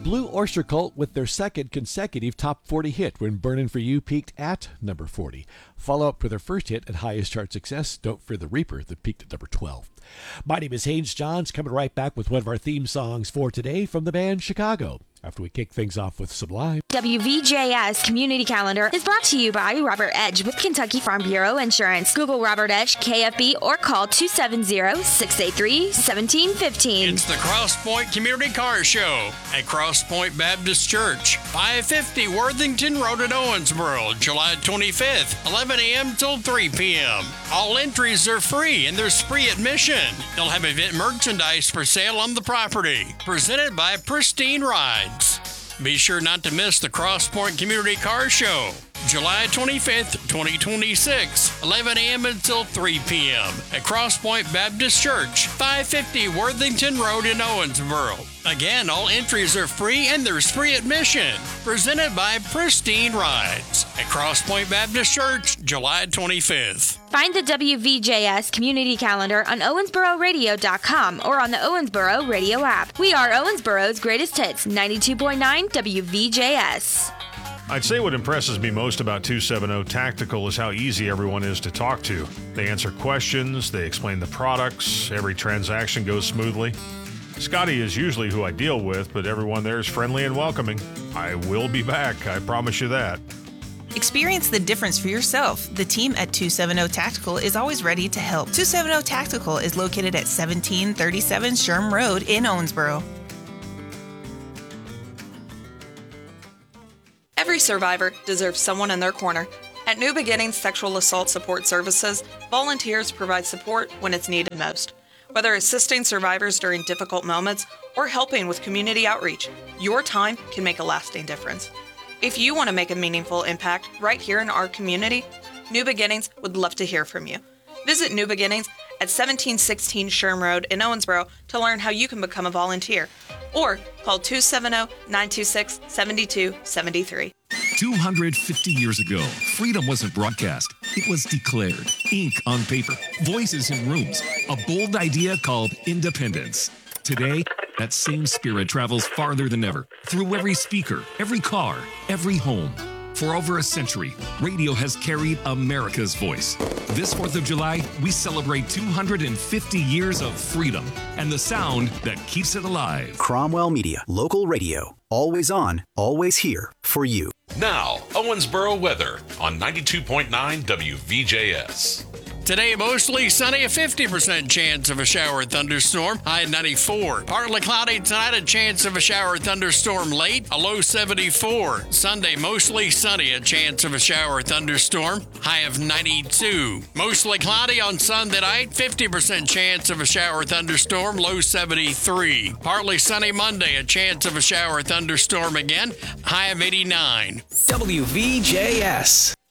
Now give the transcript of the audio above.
Blue Oyster Cult with their second consecutive top 40 hit when Burnin' For You peaked at number 40. Follow up for their first hit and highest chart success, Don't Fear the Reaper, that peaked at number 12. My name is Haynes Johns, coming right back with one of our theme songs for today from the band Chicago, after we kick things off with Sublime. WVJS Community Calendar is brought to you by Robert Edge with Kentucky Farm Bureau Insurance. Google Robert Edge, KFB, or call 270-683-1715. It's the Cross Point Community Car Show at Cross Point Baptist Church, 550 Worthington Road in Owensboro, July 25th, 11 a.m. till 3 p.m. All entries are free and there's free admission. They'll have event merchandise for sale on the property. Presented by Pristine Rides. Be sure not to miss the Cross Point Community Car Show, July 25th, 2026, 11 a.m. until 3 p.m. at Cross Point Baptist Church, 550 Worthington Road in Owensboro. Again, all entries are free and there's free admission. Presented by Pristine Rides at Cross Point Baptist Church, July 25th. Find the WVJS Community Calendar on OwensboroRadio.com or on the Owensboro Radio app. We are Owensboro's greatest hits, 92.9 WVJS. I'd say what impresses me most about 270 Tactical is how easy everyone is to talk to. They answer questions, they explain the products, every transaction goes smoothly. Scotty is usually who I deal with, but everyone there is friendly and welcoming. I will be back, I promise you that. Experience the difference for yourself. The team at 270 Tactical is always ready to help. 270 Tactical is located at 1737 Sherm Road in Owensboro. Every survivor deserves someone in their corner. At New Beginnings Sexual Assault Support Services, volunteers provide support when it's needed most. Whether assisting survivors during difficult moments or helping with community outreach, your time can make a lasting difference. If you want to make a meaningful impact right here in our community, New Beginnings would love to hear from you. Visit New Beginnings at 1716 Sherm Road in Owensboro to learn how you can become a volunteer. Or call 270-926-7273. 250 years ago, freedom wasn't broadcast. It was declared. Ink on paper, voices in rooms, a bold idea called independence. Today, that same spirit travels farther than ever, through every speaker, every car, every home. For over a century, radio has carried America's voice. This 4th of July, we celebrate 250 years of freedom and the sound that keeps it alive. Cromwell Media, local radio. Always on, always here for you. Now, Owensboro weather on 92.9 WVJS. Today, mostly sunny, a 50% chance of a shower or thunderstorm, high at 94. Partly cloudy tonight, a chance of a shower or thunderstorm late, a low 74. Sunday, mostly sunny, a chance of a shower or thunderstorm, high of 92. Mostly cloudy on Sunday night, 50% chance of a shower or thunderstorm, low 73. Partly sunny Monday, a chance of a shower or thunderstorm again, high of 89. WVJS.